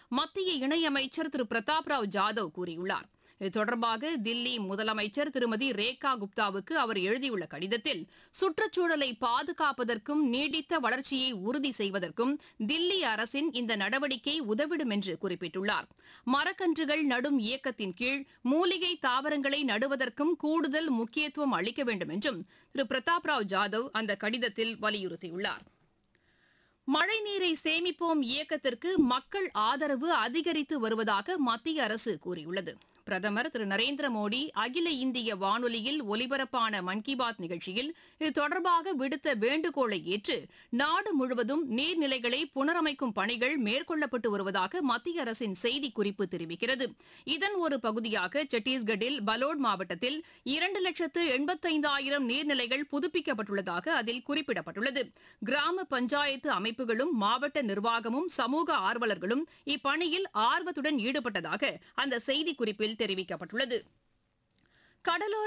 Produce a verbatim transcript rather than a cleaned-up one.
மத்திய இணையமைச்சர் திரு பிரதாப் ராவ் ஜாதவ் கூறியுள்ளார். இது தொடர்பாக தில்லி முதலமைச்சர் திருமதி ரேகா குப்தாவுக்கு அவர் எழுதியுள்ள கடிதத்தில், சுற்றுச்சூழலை பாதுகாப்பதற்கும் நீடித்த வளர்ச்சியை உறுதி செய்வதற்கும் தில்லி அரசின் இந்த நடவடிக்கை உதவிடும் என்று குறிப்பிட்டுள்ளார். மரக்கன்றுகள் நடும் இயக்கத்தின் கீழ் மூலிகை தாவரங்களை நடுவதற்கும் கூடுதல் முக்கியத்துவம் அளிக்க வேண்டும் என்றும் திரு பிரதாப் ராவ் ஜாதவ் அந்த கடிதத்தில் வலியுறுத்தியுள்ளார். மழைநீரை சேமிப்போம் இயக்கத்திற்கு மக்கள் ஆதரவு அதிகரித்து வருவதாக மத்திய அரசு கூறியுள்ளது. பிரதமர் திரு நரேந்திர மோடி அகில இந்திய வானொலியில் ஒலிபரப்பான மன் கி பாத் நிகழ்ச்சியில் இது தொடர்பாக விடுத்த வேண்டுகோளை ஏற்று நாடு முழுவதும் நீர்நிலைகளை புனரமைக்கும் பணிகள் மேற்கொள்ளப்பட்டு வருவதாக மத்திய அரசின் செய்திக்குறிப்பு தெரிவிக்கிறது. இதன் ஒரு பகுதியாக சத்தீஸ்கட்டில் பலோட் மாவட்டத்தில் இரண்டு லட்சத்து எண்பத்தைந்தாயிரம் நீர்நிலைகள் புதுப்பிக்கப்பட்டுள்ளதாக அதில் குறிப்பிடப்பட்டுள்ளது. கிராம பஞ்சாயத்து அமைப்புகளும் மாவட்ட நிர்வாகமும் சமூக ஆர்வலர்களும் இப்பணியில் ஆர்வத்துடன் ஈடுபட்டதாக அந்த செய்திக்குறிப்பில் தெரிவிக்கப்பட்டுள்ளது. கடலோர